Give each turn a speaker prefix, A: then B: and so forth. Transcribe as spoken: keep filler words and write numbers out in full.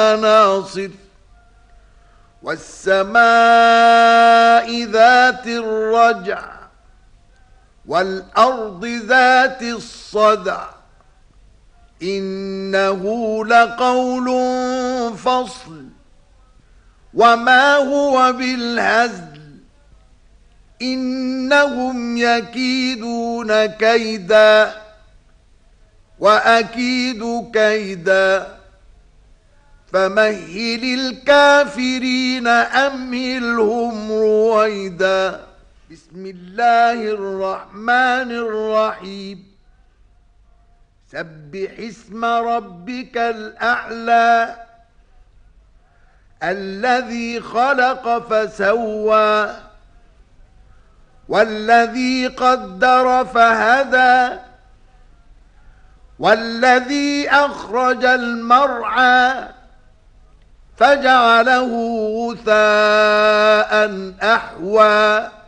A: ناصر والسماء ذات الرجع والأرض ذات الصدع إنه لقول فصل وما هو بالهزل إنهم يكيدون كيدا وأكيد كيدا فمهل الكافرين أمهلهم رويدا. بسم الله الرحمن الرحيم. سبح اسم ربك الأعلى الذي خلق فسوى والذي قدر فهدى والذي أخرج المرعى فجعله غثاء أحوى